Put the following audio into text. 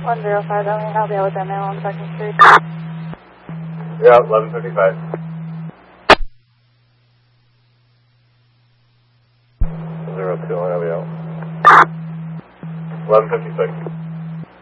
105, I'll be with ML on 2nd Street. Yeah, 1155. 02, I'll be out. 1156.